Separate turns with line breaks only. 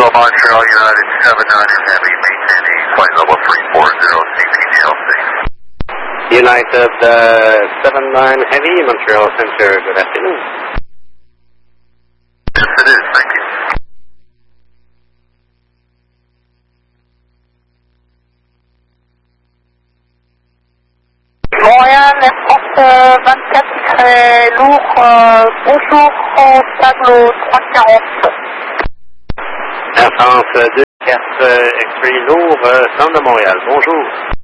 Montreal United 79 Heavy, maintaining flight level 340, CPDLC.
United 79 Heavy, Montreal Center, good afternoon.
Yes, it is, thank you.
Montréal, Air France 24, très lourd, bonjour, stable au 340.
Air France 24, X-Ray lourd, centre de Montréal, bonjour.